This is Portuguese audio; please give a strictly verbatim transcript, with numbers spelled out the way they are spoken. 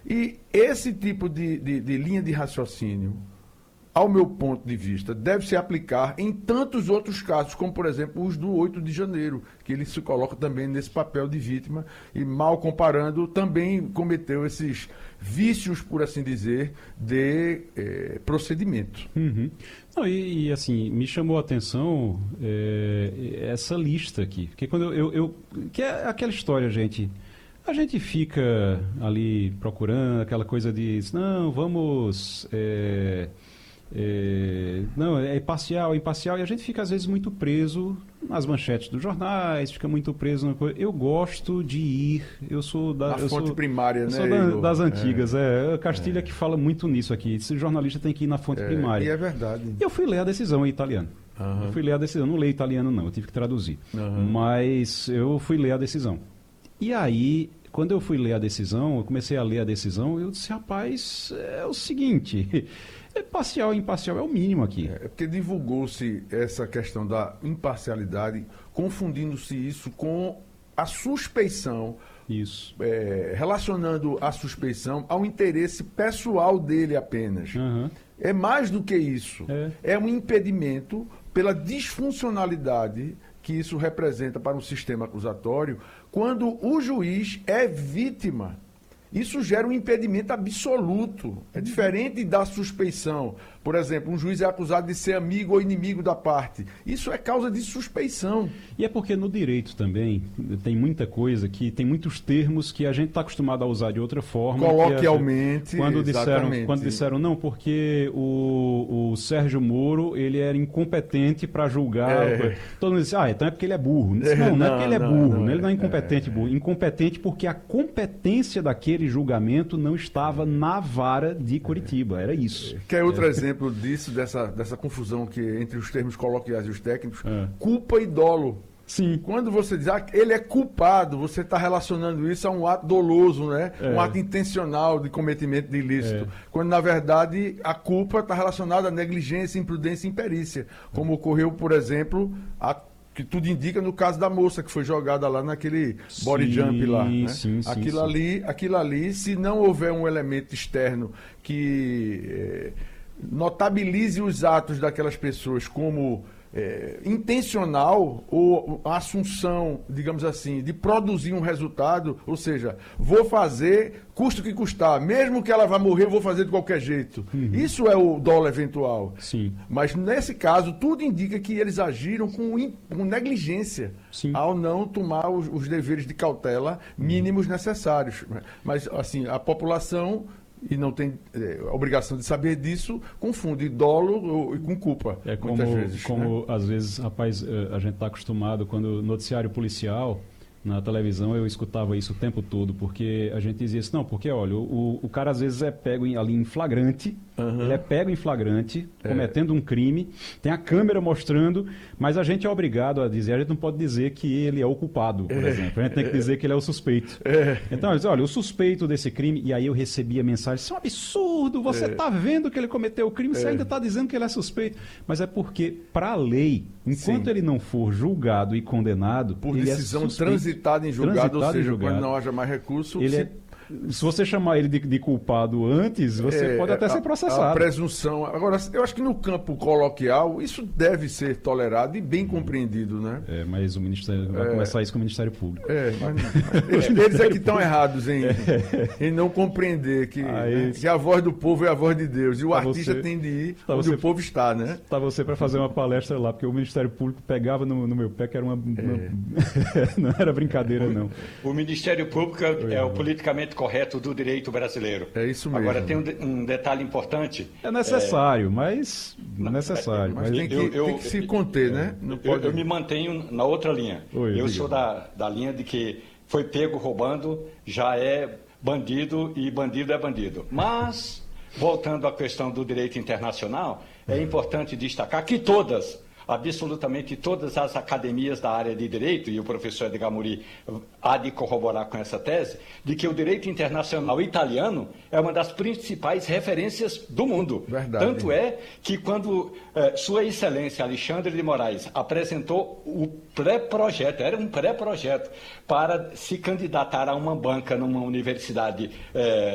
E esse tipo de, de, de linha de raciocínio, ao meu ponto de vista, deve se aplicar em tantos outros casos, como, por exemplo, os do oito de janeiro, que ele se coloca também nesse papel de vítima e, mal comparando, também cometeu esses vícios, por assim dizer, de eh, procedimento. Uhum. Não, e, e, assim, me chamou a atenção é, essa lista aqui, porque quando eu, eu, eu... que é aquela história, gente... A gente fica ali procurando aquela coisa de, não, vamos... É, É, não, é imparcial, é imparcial, e a gente fica às vezes muito preso nas manchetes dos jornais, fica muito preso na coisa. Eu gosto de ir, eu sou da... Na eu fonte sou, primária, eu né, sou da, Igor? das antigas, é. é Castilha É. que fala muito nisso aqui, esse jornalista tem que ir na fonte É, primária. e é verdade. Eu fui ler a decisão em italiano. Uhum. Eu fui ler a decisão, não leio italiano não, eu tive que traduzir. Uhum. Mas eu fui ler a decisão. E aí... Quando eu fui ler a decisão, eu comecei a ler a decisão, eu disse, rapaz, é o seguinte, é parcial e imparcial é o mínimo aqui. É porque divulgou-se essa questão da imparcialidade, confundindo-se isso com a suspeição, Isso. é, relacionando a suspeição ao interesse pessoal dele apenas. Uhum. É mais do que isso. É. É um impedimento pela disfuncionalidade que isso representa para um sistema acusatório, quando o juiz é vítima. Isso gera um impedimento absoluto. É diferente da suspeição. Por exemplo, um juiz é acusado de ser amigo ou inimigo da parte. Isso é causa de suspeição. E é porque no direito também tem muita coisa que tem muitos termos que a gente está acostumado a usar de outra forma. Coloquialmente, que a, quando disseram, exatamente. quando disseram não, porque o, o Sérgio Moro ele era incompetente para julgar. É. Todo mundo disse, ah, então é porque ele é burro. Não, É, não, não não, é porque ele é não, burro, não, né? Ele não é é, incompetente é, burro. Incompetente porque a competência daquele julgamento não estava na vara de Curitiba. Era isso. Quer outro é. exemplo disso, dessa, dessa confusão que entre os termos coloquiais e os técnicos? É. Culpa e dolo. Sim. Quando você diz, ah, ele é culpado, você está relacionando isso a um ato doloso, né? É. Um ato intencional de cometimento de ilícito. É. Quando, na verdade, a culpa está relacionada à negligência, imprudência e imperícia. Como ocorreu, por exemplo, a, que tudo indica no caso da moça que foi jogada lá naquele body Sim, jump lá. Né? sim, sim, aquilo, sim. Ali, aquilo ali, se não houver um elemento externo que eh, notabilize os atos daquelas pessoas como é, intencional ou a assunção, digamos assim, de produzir um resultado, ou seja, vou fazer, custa o que custar, mesmo que ela vá morrer, eu vou fazer de qualquer jeito. Uhum. Isso é o dolo eventual. Sim. Mas nesse caso, tudo indica que eles agiram com, in, com negligência. Sim. Ao não tomar os, os deveres de cautela mínimos necessários. Mas, assim, a população... e não tem é, obrigação de saber disso, confunde dolo com culpa. É como, muitas vezes, como né? às vezes, rapaz, a gente está acostumado, quando noticiário policial, na televisão, eu escutava isso o tempo todo, porque a gente dizia assim, não, porque, olha, o, o cara às vezes é pego em, ali em flagrante, uhum. ele é pego em flagrante, é. cometendo um crime, tem a câmera mostrando, mas a gente é obrigado a dizer, a gente não pode dizer que ele é o culpado, por é. exemplo, a gente tem que dizer que ele é o suspeito. É. Então, eles dizem, olha, o suspeito desse crime, e aí eu recebia mensagem, isso é um absurdo, você está é. vendo que ele cometeu o crime, você é. ainda está dizendo que ele é suspeito. Mas é porque, para a lei, enquanto Sim. ele não for julgado e condenado, por ele decisão é transitada em julgado, transitado ou seja, julgado. quando não haja mais recurso... Ele se... é... Se você chamar ele de, de culpado antes, você é, pode até a, ser processado. A presunção. Agora, eu acho que no campo coloquial, isso deve ser tolerado e bem compreendido, né? É, mas o Ministério vai é, começar isso com o Ministério Público. É, mas, eles, eles é que estão errados em, é. em não compreender que, né, que a voz do povo é a voz de Deus. E o artista você, tem de ir tá onde você, o povo está, né? Tá você para fazer uma palestra lá, porque o Ministério Público pegava no, no meu pé que era uma... uma é. não era brincadeira, não. O Ministério Público é, é o politicamente correto do direito brasileiro. É isso mesmo. Agora tem um, de, um detalhe importante. É necessário, é... mas necessário. Mas, mas tem, que, eu, eu, tem que se conter, eu, né? Não pode... eu, eu me mantenho na outra linha. Oi, eu diga. sou da, da linha de que foi pego roubando, já é bandido e bandido é bandido. Mas, voltando à questão do direito internacional, é importante destacar que todas absolutamente todas as academias da área de direito, e o professor Edgar Muri há de corroborar com essa tese, de que o direito internacional italiano é uma das principais referências do mundo. Verdade. Tanto é que quando eh, Sua Excelência Alexandre de Moraes apresentou o pré-projeto, era um pré-projeto, para se candidatar a uma banca numa universidade eh,